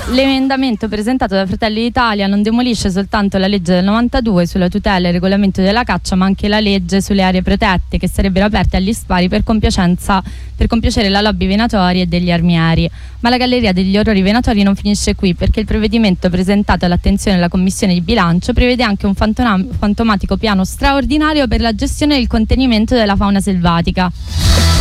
L'emendamento presentato da Fratelli d'Italia non demolisce soltanto la legge del 92 sulla tutela e il regolamento della caccia, ma anche la legge sulle aree protette che sarebbero aperte agli spari per compiacere la lobby venatoria e degli armieri. Ma la galleria degli orrori venatori non finisce qui, perché il provvedimento presentato all'attenzione della Commissione di Bilancio prevede anche un fantomatico piano straordinario per la gestione e il contenimento della fauna selvatica.